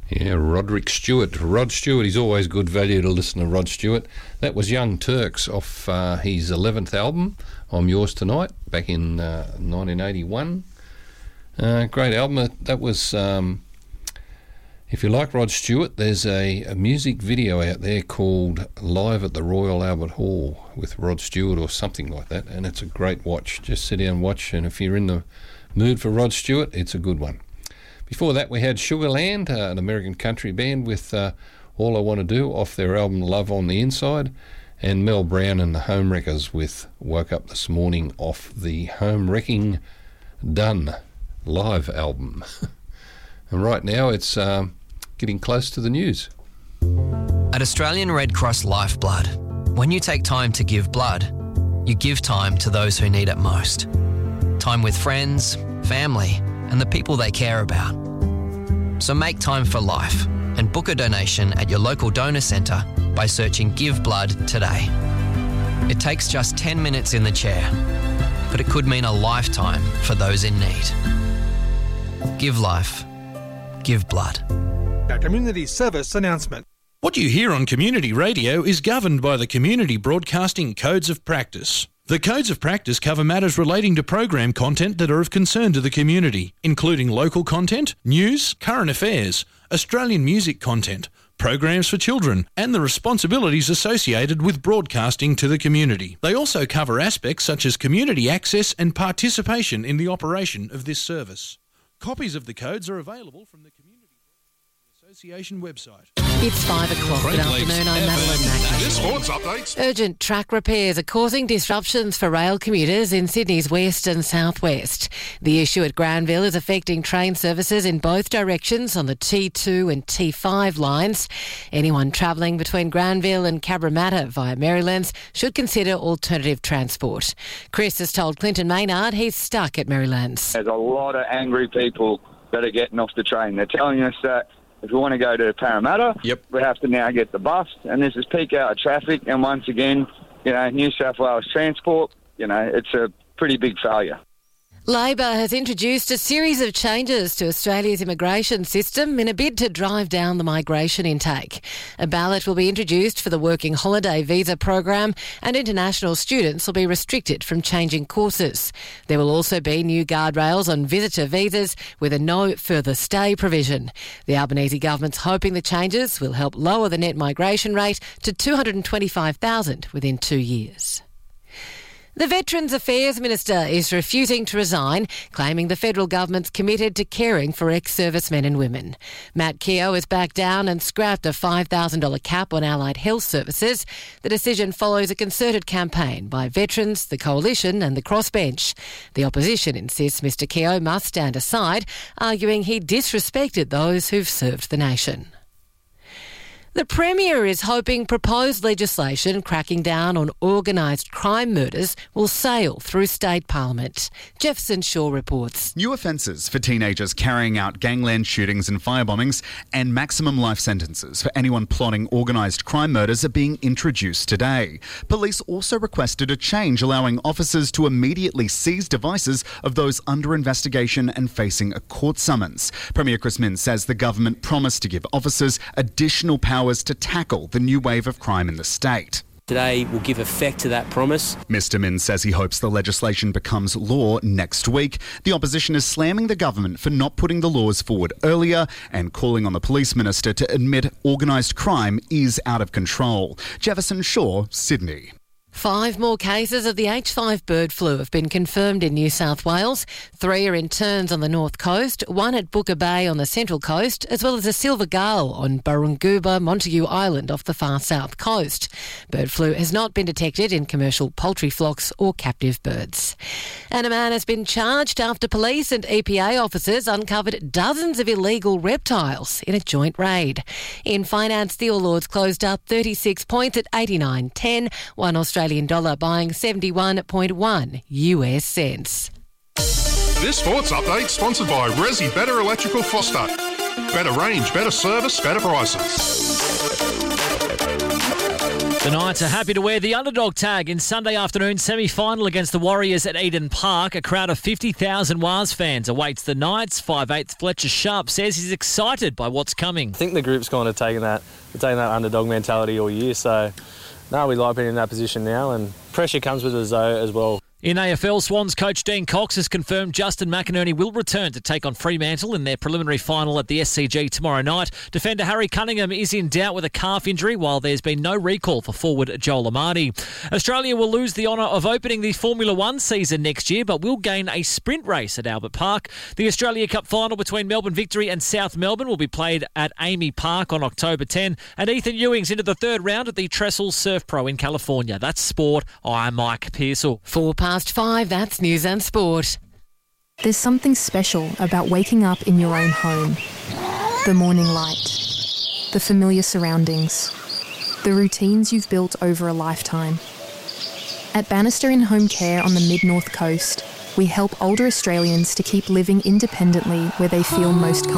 Yeah, Roderick Stewart. Rod Stewart, he's always good value to listen to Rod Stewart. That was Young Turks off his 11th album, I'm Yours Tonight, back in 1981. Great album. That was, if you like Rod Stewart, there's a music video out there called Live at the Royal Albert Hall with Rod Stewart or something like that, and it's a great watch. Just sit down and watch, and if you're in the mood for Rod Stewart, it's a good one. Before that, we had Sugarland, an American country band with All I Want to Do off their album Love on the Inside, and Mel Brown and the Home Wreckers with Woke Up This Morning off the Home Wrecking Done live album. And right now it's getting close to the news. At Australian Red Cross Lifeblood, when you take time to give blood, you give time to those who need it most. Time with friends, family, and the people they care about. So make time for life and book a donation at your local donor centre by searching Give Blood today. It takes just 10 minutes in the chair, but it could mean a lifetime for those in need. Give life. Give blood. A community service announcement. What you hear on community radio is governed by the Community Broadcasting Codes of Practice. The Codes of Practice cover matters relating to program content that are of concern to the community, including local content, news, current affairs, Australian music content, programs for children, and the responsibilities associated with broadcasting to the community. They also cover aspects such as community access and participation in the operation of this service. Copies of the codes are available from the Community Association website. It's 5 o'clock. Good afternoon, I'm Madeline Mackey. This sports updates. Urgent track repairs are causing disruptions for rail commuters in Sydney's west and southwest. The issue at Granville is affecting train services in both directions on the T2 and T5 lines. Anyone travelling between Granville and Cabramatta via Merrylands should consider alternative transport. Chris has told Clinton Maynard he's stuck at Merrylands. There's a lot of angry people that are getting off the train. They're telling us that if we want to go to Parramatta, we have to now get the bus, and this is peak hour traffic, and once again, New South Wales Transport, it's a pretty big failure. Labor has introduced a series of changes to Australia's immigration system in a bid to drive down the migration intake. A ballot will be introduced for the working holiday visa program, and international students will be restricted from changing courses. There will also be new guardrails on visitor visas with a no further stay provision. The Albanese government's hoping the changes will help lower the net migration rate to 225,000 within 2 years. The Veterans Affairs Minister is refusing to resign, claiming the federal government's committed to caring for ex-servicemen and women. Matt Keogh has backed down and scrapped a $5,000 cap on allied health services. The decision follows a concerted campaign by veterans, the Coalition and the Crossbench. The opposition insists Mr Keogh must stand aside, arguing he disrespected those who've served the nation. The Premier is hoping proposed legislation cracking down on organised crime murders will sail through state parliament. Jefferson Shaw reports. New offences for teenagers carrying out gangland shootings and firebombings and maximum life sentences for anyone plotting organised crime murders are being introduced today. Police also requested a change allowing officers to immediately seize devices of those under investigation and facing a court summons. Premier Chris Minns says the government promised to give officers additional powers to tackle the new wave of crime in the state. Today will give effect to that promise. Mr Minns says he hopes the legislation becomes law next week. The opposition is slamming the government for not putting the laws forward earlier and calling on the police minister to admit organised crime is out of control. Jefferson Shaw, Sydney. 5 more cases of the H5 bird flu have been confirmed in New South Wales. 3 are in Terns on the north coast, 1 at Booker Bay on the central coast, as well as a silver gull on Barunguba, Montague Island off the far south coast. Bird flu has not been detected in commercial poultry flocks or captive birds. And a man has been charged after police and EPA officers uncovered dozens of illegal reptiles in a joint raid. In finance, the All Ords closed up 36 points at 89.10, one Australian dollar buying 71.1 US cents. This sports update sponsored by Resi Better Electrical Foster. Better range, better service, better prices. The Knights are happy to wear the underdog tag in Sunday afternoon semi-final against the Warriors at Eden Park. A crowd of 50,000 Wars fans awaits the Knights. 5'8" Fletcher Sharp says he's excited by what's coming. I think the group's kind of taken that underdog mentality all year, so no, we like being in that position now, and pressure comes with us though as well. In AFL, Swans coach Dean Cox has confirmed Justin McInerney will return to take on Fremantle in their preliminary final at the SCG tomorrow night. Defender Harry Cunningham is in doubt with a calf injury, while there's been no recall for forward Joel Amadi. Australia will lose the honour of opening the Formula One season next year, but will gain a sprint race at Albert Park. The Australia Cup final between Melbourne Victory and South Melbourne will be played at Amy Park on October 10, and Ethan Ewing's into the third round at the Trestle Surf Pro in California. That's sport. I'm Mike Pearsall. 5:04, that's News and Sport. There's something special about waking up in your own home. The morning light, the familiar surroundings, the routines you've built over a lifetime. At Bannister In Home Care on the Mid-North Coast, we help older Australians to keep living independently where they feel most comfortable.